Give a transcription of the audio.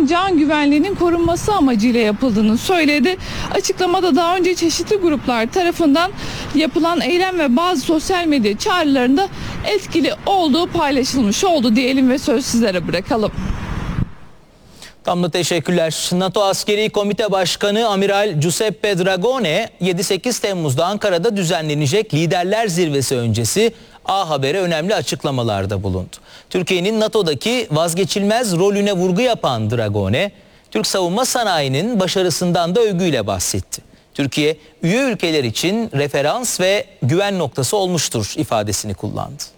ülkelerin can güvenliğinin korunması amacıyla yapıldığını söyledi. Açıklamada daha önce çeşitli gruplar tarafından yapılan eylem ve bazı sosyal medya çağrılarında etkili olduğu paylaşılmış oldu diyelim ve söz sizlere bırakalım. Damla teşekkürler. NATO Askeri Komite Başkanı Amiral Giuseppe Dragone 7-8 Temmuz'da Ankara'da düzenlenecek Liderler Zirvesi öncesi A Haber'e önemli açıklamalarda bulundu. Türkiye'nin NATO'daki vazgeçilmez rolüne vurgu yapan Dragone, Türk savunma sanayinin başarısından da övgüyle bahsetti. Türkiye, üye ülkeler için referans ve güven noktası olmuştur ifadesini kullandı.